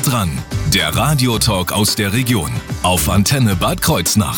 dran, der Radiotalk aus der Region auf Antenne Bad Kreuznach.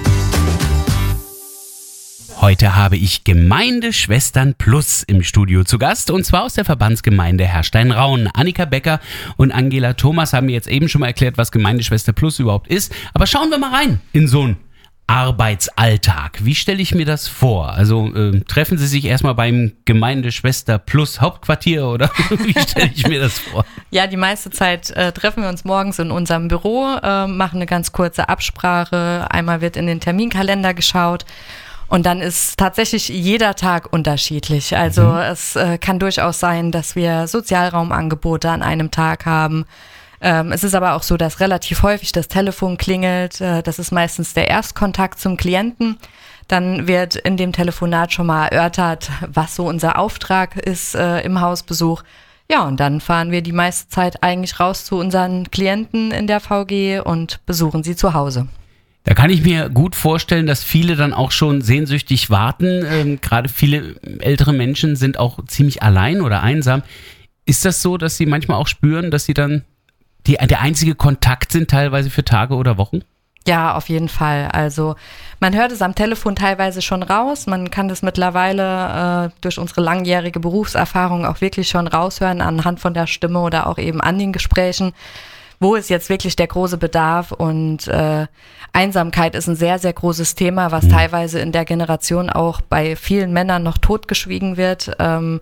Heute habe ich Gemeindeschwestern Plus im Studio zu Gast, und zwar aus der Verbandsgemeinde Herrstein-Rauen. Annika Becker und Angela Thomas haben mir jetzt eben schon mal erklärt, was Gemeindeschwester Plus überhaupt ist. Aber schauen wir mal rein in so einen Arbeitsalltag. Wie stelle ich mir das vor? Also treffen Sie sich erstmal beim Gemeindeschwester Plus Hauptquartier oder wie stelle ich mir das vor? Ja, die meiste Zeit treffen wir uns morgens in unserem Büro, machen eine ganz kurze Absprache. Einmal wird in den Terminkalender geschaut. Und dann ist tatsächlich jeder Tag unterschiedlich. Also es kann durchaus sein, dass wir Sozialraumangebote an einem Tag haben. Es ist aber auch so, dass relativ häufig das Telefon klingelt. Das ist meistens der Erstkontakt zum Klienten. Dann wird in dem Telefonat schon mal erörtert, was so unser Auftrag ist im Hausbesuch. Ja, und dann fahren wir die meiste Zeit eigentlich raus zu unseren Klienten in der VG und besuchen sie zu Hause. Da kann ich mir gut vorstellen, dass viele dann auch schon sehnsüchtig warten. Gerade viele ältere Menschen sind auch ziemlich allein oder einsam. Ist das so, dass Sie manchmal auch spüren, dass Sie dann der einzige Kontakt sind, teilweise für Tage oder Wochen? Ja, auf jeden Fall. Also man hört es am Telefon teilweise schon raus. Man kann das mittlerweile durch unsere langjährige Berufserfahrung auch wirklich schon raushören anhand von der Stimme oder auch eben an den Gesprächen. Wo ist jetzt wirklich der große Bedarf? Und Einsamkeit ist ein sehr, sehr großes Thema, was teilweise in der Generation auch bei vielen Männern noch totgeschwiegen wird.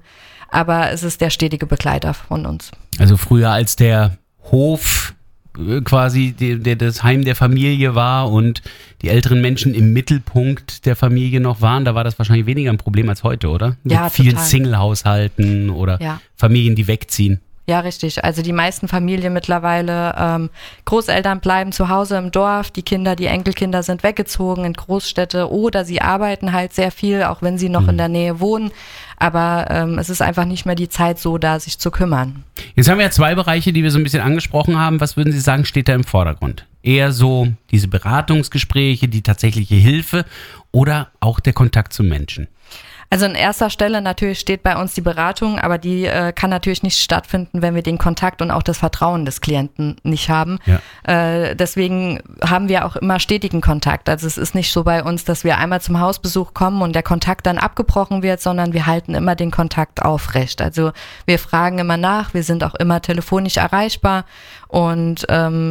Aber es ist der stetige Begleiter von uns. Also früher, als der Hof quasi das Heim der Familie war und die älteren Menschen im Mittelpunkt der Familie noch waren, da war das wahrscheinlich weniger ein Problem als heute, oder? Ja, mit vielen total. Single-Haushalten oder Familien, die wegziehen. Ja, richtig. Also die meisten Familien mittlerweile, Großeltern bleiben zu Hause im Dorf, die Enkelkinder sind weggezogen in Großstädte oder sie arbeiten halt sehr viel, auch wenn sie noch in der Nähe wohnen. Aber es ist einfach nicht mehr die Zeit so da, sich zu kümmern. Jetzt haben wir ja zwei Bereiche, die wir so ein bisschen angesprochen haben. Was würden Sie sagen, steht da im Vordergrund? Eher so diese Beratungsgespräche, die tatsächliche Hilfe oder auch der Kontakt zum Menschen? Also an erster Stelle natürlich steht bei uns die Beratung, aber die kann natürlich nicht stattfinden, wenn wir den Kontakt und auch das Vertrauen des Klienten nicht haben. Ja. Deswegen haben wir auch immer stetigen Kontakt. Also es ist nicht so bei uns, dass wir einmal zum Hausbesuch kommen und der Kontakt dann abgebrochen wird, sondern wir halten immer den Kontakt aufrecht. Also wir fragen immer nach, wir sind auch immer telefonisch erreichbar und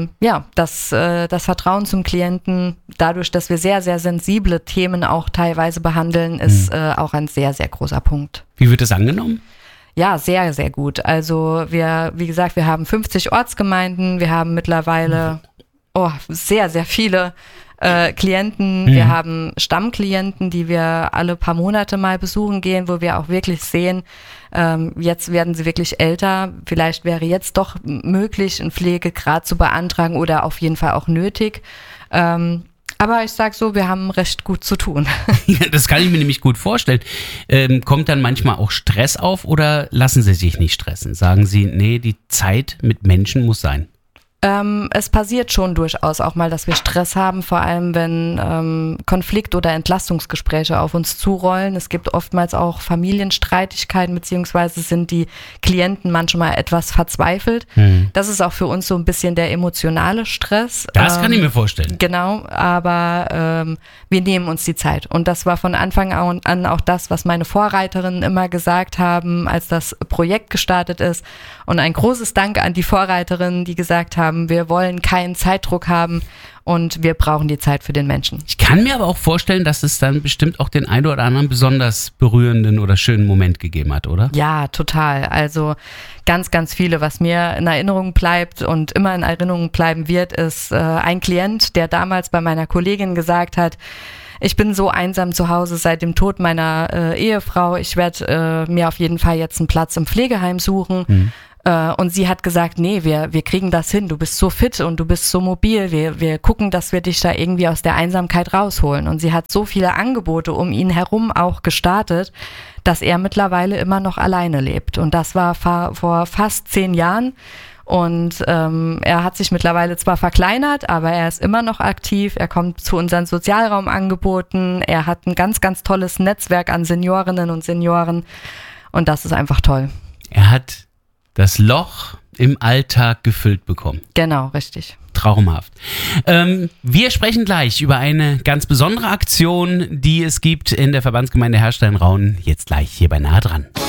das Vertrauen zum Klienten, dadurch, dass wir sehr, sehr sensible Themen auch teilweise behandeln, ist auch ein sehr, sehr großer Punkt. Wie wird das angenommen? Ja, sehr, sehr gut. Also wie gesagt, wir haben 50 Ortsgemeinden, wir haben mittlerweile sehr, sehr viele Klienten. Wir haben Stammklienten, die wir alle paar Monate mal besuchen gehen, wo wir auch wirklich sehen, jetzt werden sie wirklich älter. Vielleicht wäre jetzt doch möglich, einen Pflegegrad zu beantragen oder auf jeden Fall auch nötig. Aber ich sag so, wir haben recht gut zu tun. Ja, das kann ich mir nämlich gut vorstellen. Kommt dann manchmal auch Stress auf oder lassen Sie sich nicht stressen? Sagen Sie, nee, die Zeit mit Menschen muss sein? Es passiert schon durchaus auch mal, dass wir Stress haben, vor allem wenn Konflikt- oder Entlastungsgespräche auf uns zurollen. Es gibt oftmals auch Familienstreitigkeiten, beziehungsweise sind die Klienten manchmal etwas verzweifelt. Das ist auch für uns so ein bisschen der emotionale Stress. Das kann ich mir vorstellen. Genau, aber wir nehmen uns die Zeit. Und das war von Anfang an auch das, was meine Vorreiterinnen immer gesagt haben, als das Projekt gestartet ist. Und ein großes Dank an die Vorreiterinnen, die gesagt haben, wir wollen keinen Zeitdruck haben und wir brauchen die Zeit für den Menschen. Ich kann mir aber auch vorstellen, dass es dann bestimmt auch den einen oder anderen besonders berührenden oder schönen Moment gegeben hat, oder? Ja, total. Also ganz, ganz viele, was mir in Erinnerung bleibt und immer in Erinnerung bleiben wird, ist ein Klient, der damals bei meiner Kollegin gesagt hat, ich bin so einsam zu Hause seit dem Tod meiner Ehefrau. Ich werde mir auf jeden Fall jetzt einen Platz im Pflegeheim suchen. Und sie hat gesagt, nee, wir kriegen das hin, du bist so fit und du bist so mobil, wir gucken, dass wir dich da irgendwie aus der Einsamkeit rausholen. Und sie hat so viele Angebote um ihn herum auch gestartet, dass er mittlerweile immer noch alleine lebt. Und das war vor fast 10 Jahren. Und er hat sich mittlerweile zwar verkleinert, aber er ist immer noch aktiv. Er kommt zu unseren Sozialraumangeboten. Er hat ein ganz, ganz tolles Netzwerk an Seniorinnen und Senioren. Und das ist einfach toll. Er hat das Loch im Alltag gefüllt bekommen. Genau, richtig. Traumhaft. Wir sprechen gleich über eine ganz besondere Aktion, die es gibt in der Verbandsgemeinde Herrstein-Rauen. Jetzt gleich hier bei Nah dran.